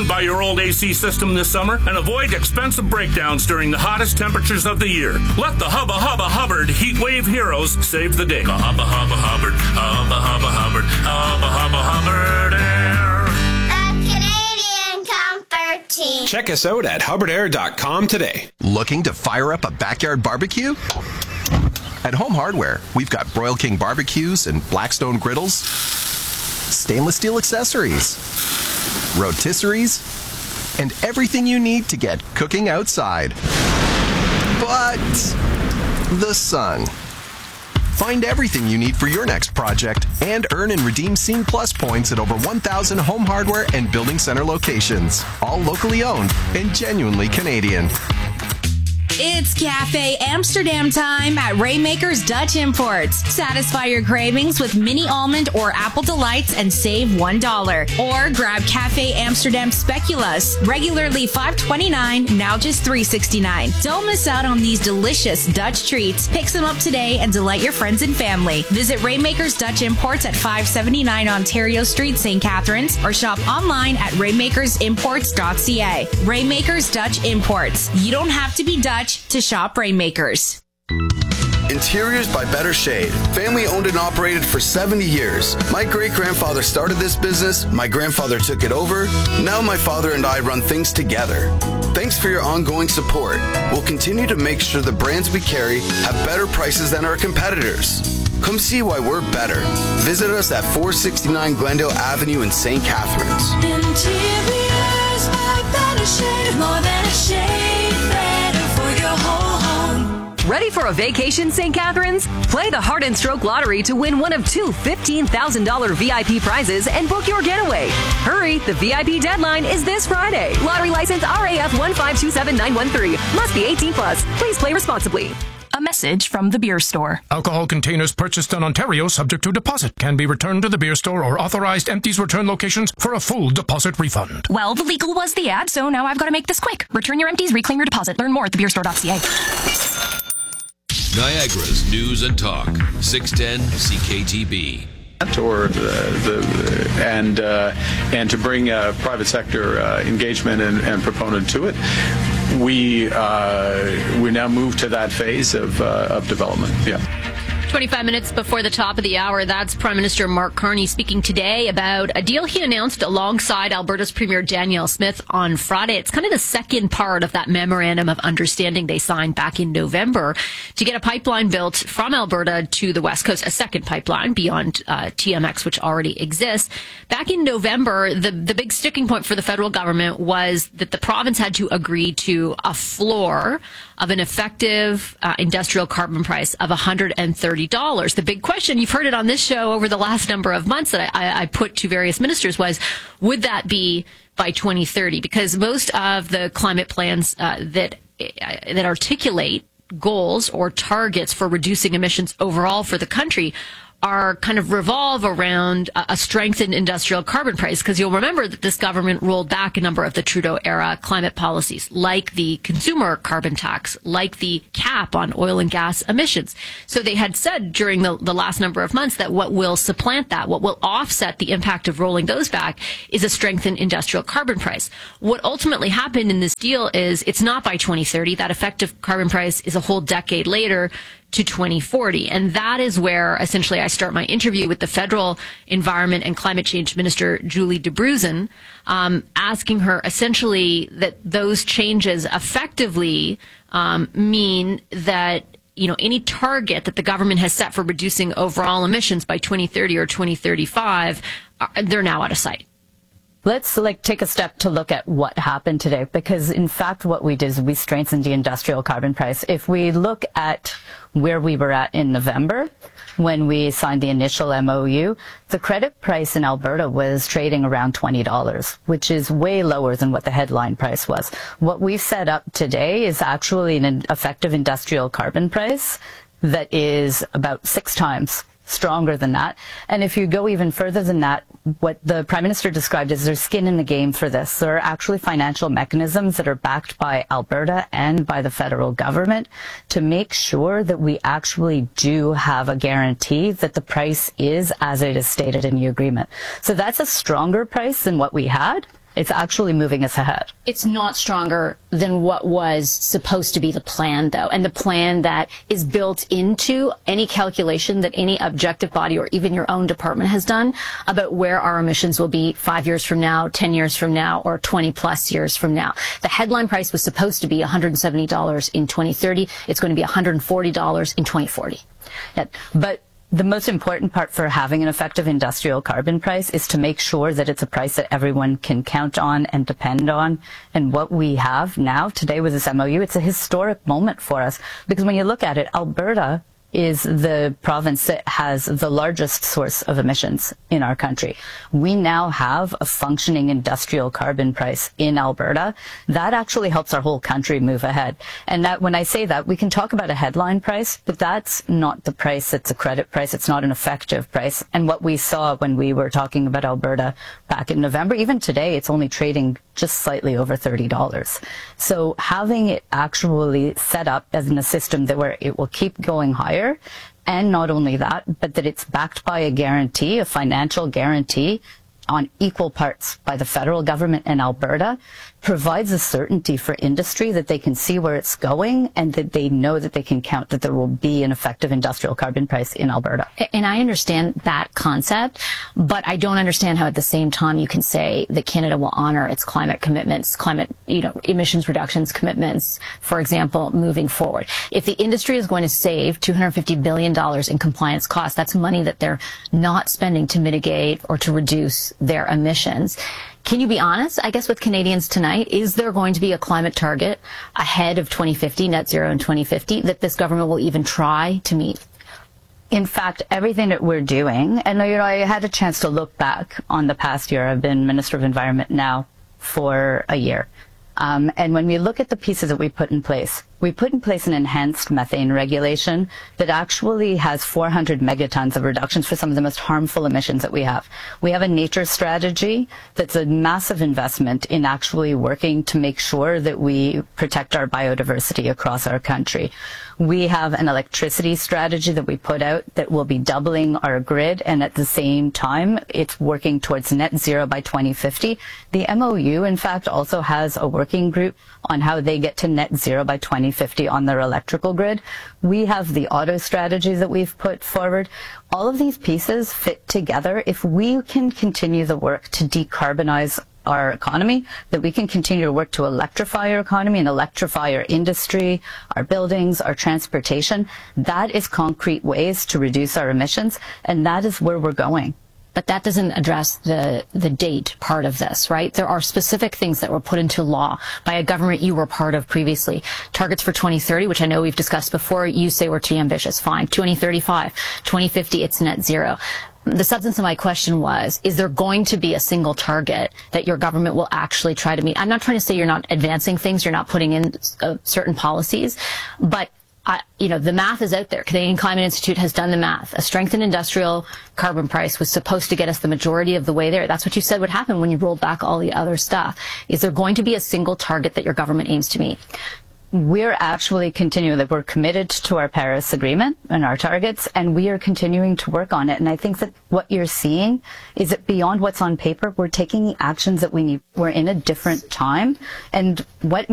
burned by your old AC system this summer and avoid expensive breakdowns during the hottest temperatures of the year. Let the Hubba Hubba Hubbard Heat Wave Heroes save the day. Hubba Hubba Hubbard, Hubba Hubba Hubbard, Hubba Hubba Hubbard Air. The Canadian Comfort Team. Check us out at hubbardair.com today. Looking to fire up a backyard barbecue? At Home Hardware, we've got Broil King barbecues and Blackstone griddles, stainless steel accessories, rotisseries, and everything you need to get cooking outside. But the sun. Find everything you need for your next project and earn and redeem Scene Plus points at over 1,000 Home Hardware and Building Center locations, all locally owned and genuinely Canadian. It's Cafe Amsterdam time at Rainmaker's Dutch Imports. Satisfy your cravings with mini almond or apple delights and save $1. Or grab Cafe Amsterdam Speculoos, regularly $5.29, now just $3.69. Don't miss out on these delicious Dutch treats. Pick some up today and delight your friends and family. Visit Rainmaker's Dutch Imports at 579 Ontario Street, St. Catharines, or shop online at rainmakersimports.ca. Rainmaker's Dutch Imports. You don't have to be Dutch to shop Rainmakers. Interiors by Better Shade. Family owned and operated for 70 years. My great-grandfather started this business, my grandfather took it over, now my father and I run things together. Thanks for your ongoing support. We'll continue to make sure the brands we carry have better prices than our competitors. Come see why we're better. Visit us at 469 Glendale Avenue in St. Catharines. Interiors by Better Shade. More than a shade, better for your whole home. Ready for a vacation, St. Catharines? Play the Heart and Stroke Lottery to win one of two $15,000 VIP prizes and book your getaway. Hurry, the VIP deadline is this Friday. Lottery license RAF 1527913. Must be 18 plus. Please play responsibly. A message from the beer store. Alcohol containers purchased in Ontario subject to deposit can be returned to the beer store or authorized empties return locations for a full deposit refund. Well, the legal was the ad, so now I've got to make this quick. Return your empties, reclaim your deposit. Learn more at thebeerstore.ca. Niagara's News and Talk, 610 CKTB. And to bring private sector engagement and proponent to it, we now move to that phase of development. Yeah. 25 minutes before the top of the hour, that's Prime Minister Mark Carney speaking today about a deal he announced alongside Alberta's Premier Danielle Smith on Friday. It's kind of the second part of that memorandum of understanding they signed back in November to get a pipeline built from Alberta to the West Coast, a second pipeline beyond TMX, which already exists. Back in November, the big sticking point for the federal government was that the province had to agree to a floor of an effective industrial carbon price of $130. The big question, you've heard it on this show over the last number of months that I put to various ministers was, would that be by 2030? Because most of the climate plans that articulate goals or targets for reducing emissions overall for the country are kind of revolve around a strengthened industrial carbon price. Because you'll remember that this government rolled back a number of the Trudeau-era climate policies, like the consumer carbon tax, like the cap on oil and gas emissions. So they had said during the last number of months that what will supplant that, what will offset the impact of rolling those back, is a strengthened industrial carbon price. What ultimately happened in this deal is it's not by 2030. That effective carbon price is a whole decade later, to 2040. And that is where essentially I start my interview with the federal environment and climate change minister, Julie Debruzen, asking her essentially that those changes effectively mean that, you know, any target that the government has set for reducing overall emissions by 2030 or 2035, they're now out of sight. Let's take a step to look at what happened today, because in fact what we did is we strengthened the industrial carbon price. If we look at where we were at in November, when we signed the initial MOU, the credit price in Alberta was trading around $20, which is way lower than what the headline price was. What we've set up today is actually an effective industrial carbon price that is about 6 times stronger than that. And if you go even further than that, what the Prime Minister described as there's skin in the game for this. There are actually financial mechanisms that are backed by Alberta and by the federal government to make sure that we actually do have a guarantee that the price is as it is stated in the agreement. So that's a stronger price than what we had. It's actually moving us ahead. It's not stronger than what was supposed to be the plan, though, and the plan that is built into any calculation that any objective body or even your own department has done about where our emissions will be 5 years from now, 10 years from now, or 20 plus years from now. The headline price was supposed to be $170 in 2030. It's going to be $140 in 2040. Yeah, but the most important part for having an effective industrial carbon price is to make sure that it's a price that everyone can count on and depend on. And what we have now today with this MOU, it's a historic moment for us, because when you look at it, Alberta is the province that has the largest source of emissions in our country. We now have a functioning industrial carbon price in Alberta. That actually helps our whole country move ahead. And that, when I say that, we can talk about a headline price, but that's not the price. It's a credit price. It's not an effective price. And what we saw when we were talking about Alberta back in November, even today, it's only trading just slightly over $30. So having it actually set up as in a system that where it will keep going higher, and not only that, but that it's backed by a guarantee, a financial guarantee on equal parts by the federal government and Alberta, provides a certainty for industry that they can see where it's going and that they know that they can count that there will be an effective industrial carbon price in Alberta. And I understand that concept, but I don't understand how at the same time you can say that Canada will honor its climate commitments, emissions reductions commitments, for example, moving forward. If the industry is going to save $250 billion in compliance costs, that's money that they're not spending to mitigate or to reduce their emissions. Can you be honest, I guess, with Canadians tonight? Is there going to be a climate target ahead of 2050, net zero in 2050, that this government will even try to meet? In fact, everything that we're doing, and I had a chance to look back on the past year. I've been Minister of Environment now for a year. And when we look at the pieces that we put in place an enhanced methane regulation that actually has 400 megatons of reductions for some of the most harmful emissions that we have. We have a nature strategy that's a massive investment in actually working to make sure that we protect our biodiversity across our country. We have an electricity strategy that we put out that will be doubling our grid, and at the same time, it's working towards net zero by 2050. The MOU, in fact, also has a working group on how they get to net zero by 2050 on their electrical grid. We have the auto strategy that we've put forward. All of these pieces fit together. If we can continue the work to decarbonize our economy, that we can continue to work to electrify our economy and electrify our industry, our buildings, our transportation, that is concrete ways to reduce our emissions, and that is where we're going. But that doesn't address the date part of this, right? There are specific things that were put into law by a government you were part of previously. Targets for 2030, which I know we've discussed before, you say were too ambitious. Fine. 2035, 2050, it's net zero. The substance of my question was, is there going to be a single target that your government will actually try to meet? I'm not trying to say you're not advancing things, you're not putting in certain policies, but the math is out there. Canadian Climate Institute has done the math. A strengthened industrial carbon price was supposed to get us the majority of the way there. That's what you said would happen when you rolled back all the other stuff. Is there going to be a single target that your government aims to meet? We're actually continuing that we're committed to our Paris Agreement and our targets, and we are continuing to work on it. And I think that what you're seeing is that beyond what's on paper, we're taking the actions that we need. We're in a different time, and what